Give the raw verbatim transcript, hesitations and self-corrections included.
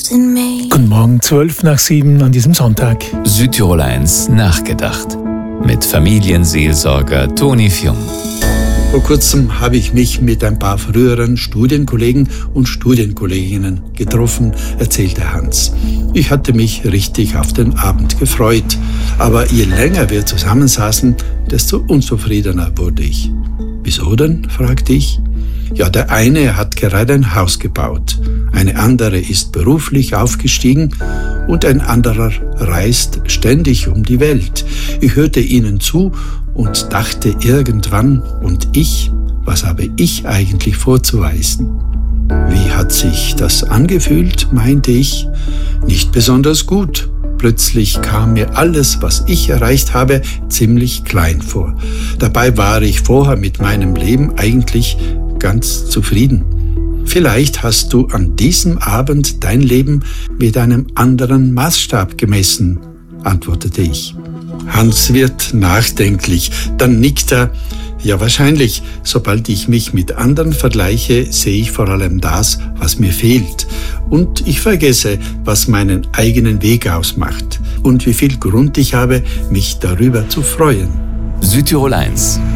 trust in me. Guten Morgen, zwölf nach sieben an diesem Sonntag. Südtirol eins nachgedacht. Mit Familienseelsorger Toni Fjung. Vor kurzem habe ich mich mit ein paar früheren Studienkollegen und Studienkolleginnen getroffen, erzählte Hans. Ich hatte mich richtig auf den Abend gefreut, aber je länger wir zusammensaßen, desto unzufriedener wurde ich. Wieso denn? Fragte ich. Ja, der eine hat gerade ein Haus gebaut, eine andere ist beruflich aufgestiegen und ein anderer reist ständig um die Welt. Ich hörte ihnen zu und dachte irgendwann, und ich, was habe ich eigentlich vorzuweisen? Wie hat sich das angefühlt, meinte ich? Nicht besonders gut. Plötzlich kam mir alles, was ich erreicht habe, ziemlich klein vor. Dabei war ich vorher mit meinem Leben eigentlich ganz zufrieden. Vielleicht hast du an diesem Abend dein Leben mit einem anderen Maßstab gemessen, antwortete ich. Hans wird nachdenklich, dann nickt er. Ja, wahrscheinlich. Sobald ich mich mit anderen vergleiche, sehe ich vor allem das, was mir fehlt. Und ich vergesse, was meinen eigenen Weg ausmacht und wie viel Grund ich habe, mich darüber zu freuen. Südtirol eins